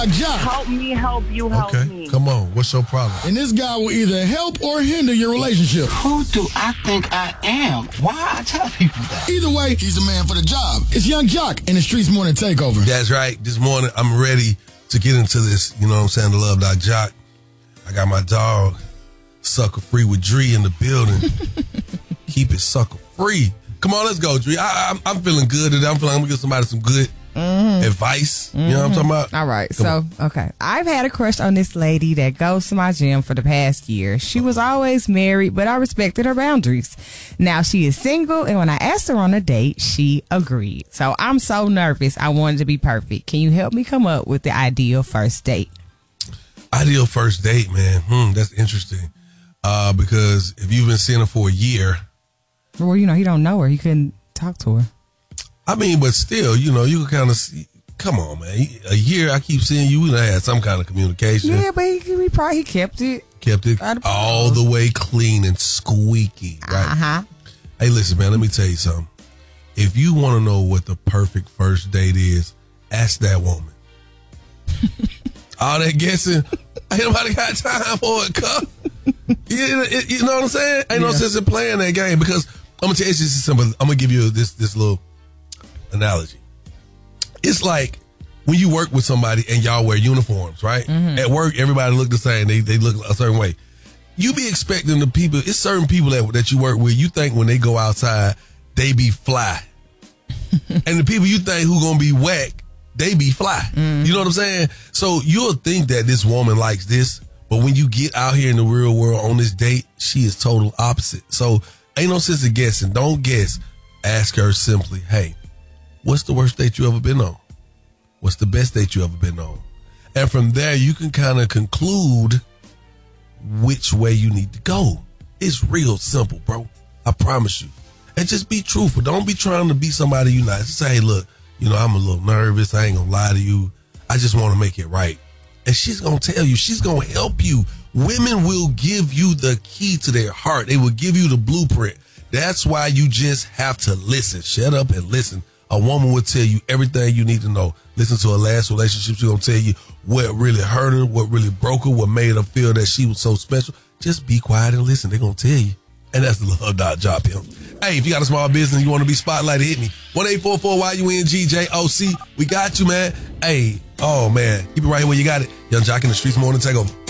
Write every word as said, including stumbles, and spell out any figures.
Help me, help you, help okay. me. Come on, what's your problem? And this guy will either help or hinder your relationship. Who do I think I am? Why I tell people that? Either way, he's the man for the job. It's Young Jock in the Streets Morning Takeover. That's right. This morning, I'm ready to get into this, you know what I'm saying, the Love Doc Jock. I got my dog, Sucker Free with Dree in the building. Keep it sucker free. Come on, let's go, Dree. I, I'm, I'm feeling good today. I'm feeling I'm going to give somebody some good mm-hmm. advice. Mm-hmm. You know what I'm talking about? All right. Come so, on. okay. I've had a crush on this lady that goes to my gym for the past year. She was always married, but I respected her boundaries. Now she is single, and when I asked her on a date, she agreed. So I'm so nervous. I wanted to be perfect. Can you help me come up with the ideal first date? Ideal first date, man. Hmm, that's interesting. Uh, because if you've been seeing her for a year. Well, you know, he don't know her. He couldn't talk to her. I mean, but still, you know, you can kind of see. Come on, man. A year, I keep seeing you. We done had some kind of communication. Yeah, but he, he probably he kept it. Kept it all the way clean and squeaky, right? Uh-huh. Hey, listen, man, let me tell you something. If you want to know what the perfect first date is, ask that woman. All that guessing, ain't nobody got time for it, cup. You, you know what I'm saying? Ain't yeah. no sense in playing that game because I'm gonna tell you this simple. I'm gonna give you this this little analogy. It's like when you work with somebody and y'all wear uniforms, right? Mm-hmm. At work, everybody look the same. They they look a certain way. You be expecting the people. It's certain people that that you work with. You think when they go outside, they be fly, and the people you think who gonna be whack, they be fly. Mm-hmm. You know what I'm saying? So you'll think that this woman likes this. But when you get out here in the real world on this date, she is total opposite. So ain't no sense of guessing. Don't guess. Ask her simply, hey, what's the worst date you ever been on? What's the best date you ever been on? And from there, you can kind of conclude which way you need to go. It's real simple, bro. I promise you. And just be truthful. Don't be trying to be somebody you're not. Just say, hey, look, you know, I'm a little nervous. I ain't going to lie to you. I just want to make it right. And she's going to tell you, she's going to help you. Women will give you the key to their heart. They will give you the blueprint. That's why you just have to listen. Shut up and listen. A woman will tell you everything you need to know. Listen to her last relationship. She's going to tell you what really hurt her, what really broke her, what made her feel that she was so special. Just be quiet and listen. They're going to tell you. And that's the Love Doc Jock Pimp. Hey, if you got a small business and you want to be spotlighted, hit me. one eight four four Y U N G J O C. We got you, man. Hey, oh, man. Keep it right here where you got it. Young Jock in the Streets Morning Takeover.